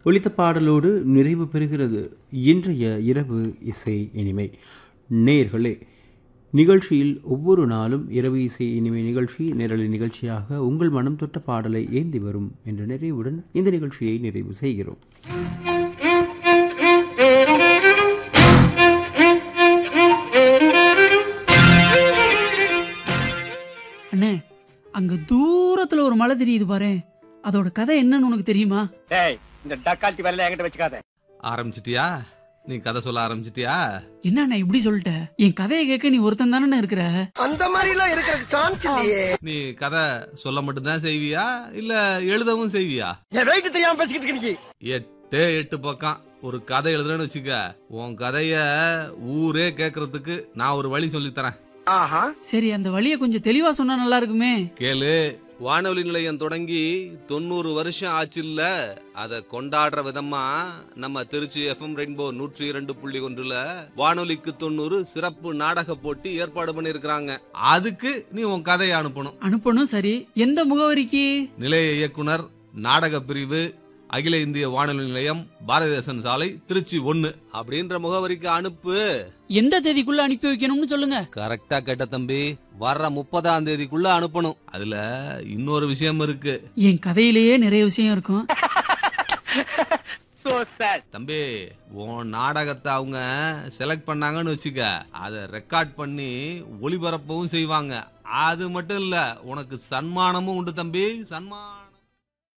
ஒலித்த பாடலோடு நிறைவு பெறுகிறது இன்றைய இரவு இசை இனிமை. நேயர்களே, நிகழ்ச்சியில் ஒவ்வொரு நாளும் இரவு இசை இனிமை நிகழ்ச்சி நேரலை நிகழ்ச்சியாக உங்கள் மனம் தொட்ட பாடலை ஏந்தி வரும் என்ற நிறைவுடன் இந்த நிகழ்ச்சியை நிறைவு செய்கிறோம். அண்ணே, அங்க தூரத்துல ஒரு மலை தெரியுது பாரு, அதோட கதை என்னன்னு உனக்கு தெரியுமா? இந்த டக்கால்ட்டி வரல என்கிட்ட வச்சுக்காத. ஆரம்பிச்சிட்டியா? நீ கதை சொல்ல ஆரம்பிச்சிட்டியா? என்ன இப்படி சொல்லிட்ட? என் கதையை கேட்க நீ ஒருத்தன் தானே இருக்கிற. அந்த மாதிரி எல்லாம் இருக்கிற சான்ஸ் இல்லையே. நீ கதை சொல்ல மட்டும்தான் செய்வியா இல்ல எழுதவும் செய்வியா? என் வெயிட் தெரியாம பேசிக்கிட்டு இருக்க. 8 பக்கம் ஒரு கதை எழுதுறேன்னு வச்சுக்க, உன் கதைய ஊரே கேக்குறதுக்கு நான் ஒரு வழி சொல்லி தரேன். சரி, அந்த வழிய கொஞ்சம் தெளிவா சொன்னா நல்லா இருக்குமே. கேளு. வானொலி நிலையம் தொடங்கி 90 வருஷம் ஆச்சுல்ல, அத கொண்டாடுற விதமா நம்ம திருச்சி FM ரெயின்போ 102.1 வானொலிக்கு 90 சிறப்பு நாடக போட்டி ஏற்பாடு பண்ணிருக்காங்க. அதுக்கு நீ உன் கதையை அனுப்பணும். சரி, எந்த முகவரிக்கு? நிலைய இயக்குனர், நாடக பிரிவு, அகில இந்திய வானொலி நிலையம், பாரதிதாசன் சாலை, திருச்சி 1 அப்படின்ற முகவரிக்கு அனுப்பு. எந்த தேதிக்குள்ள அனுப்பி வைக்கணும்னு சொல்லுங்க. கரெக்டா கேட்ட தம்பி. வர்ற 30ஆம் தேதிக்குள்ள அனுப்பணும். அதுல இன்னொரு விஷயம் இருக்கு. என் கதையிலேயே நிறைய விஷயம் இருக்கும். தம்பி, உன் நாடகத்தை அவங்க செலக்ட் பண்ணாங்கன்னு வச்சுக்க, அத ரெக்கார்ட் பண்ணி ஒளிபரப்பவும் செய்வாங்க. அது மட்டும் இல்ல, உனக்கு சன்மானமும் உண்டு தம்பி. சன்மானம்